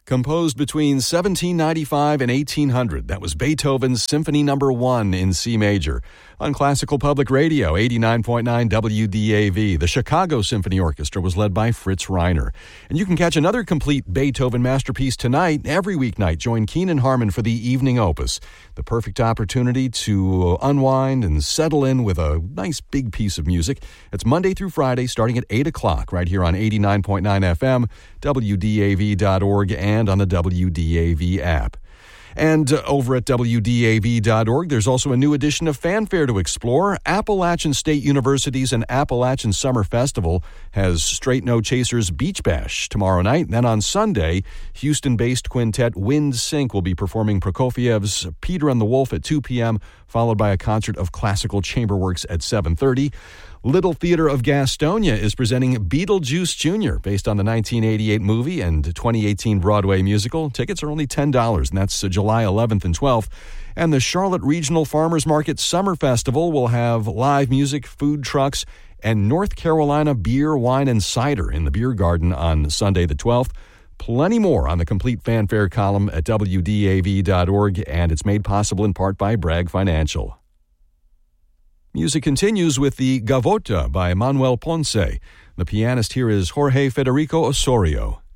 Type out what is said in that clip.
Composed between 1795 and 1800, that was Beethoven's Symphony No. 1 in C major. On Classical Public Radio, 89.9 WDAV, the Chicago Symphony Orchestra was led by Fritz Reiner. And you can catch another complete Beethoven masterpiece tonight. Every weeknight, join Keenan Harmon for the Evening Opus. The perfect opportunity to unwind and settle in with a nice big piece of music. It's Monday through Friday, starting at 8 o'clock, right here on 89.9 FM, WDAV.org, and on the WDAV app. And over at WDAV.org, there's also a new edition of Fanfare to explore. Appalachian State University's and Appalachian Summer Festival has Straight No Chasers Beach Bash tomorrow night. And then on Sunday, Houston-based quintet Wind Sync will be performing Prokofiev's Peter and the Wolf at 2 p.m., followed by a concert of classical chamberworks at 7:30. Little Theater of Gastonia is presenting Beetlejuice Jr., based on the 1988 movie and 2018 Broadway musical. Tickets are only $10, and that's July 11th and 12th. And the Charlotte Regional Farmers Market Summer Festival will have live music, food trucks, and North Carolina beer, wine, and cider in the beer garden on Sunday the 12th. Plenty more on the complete fanfare column at WDAV.org, and it's made possible in part by Bragg Financial. Music continues with the Gavota by Manuel Ponce. The pianist here is Jorge Federico Osorio.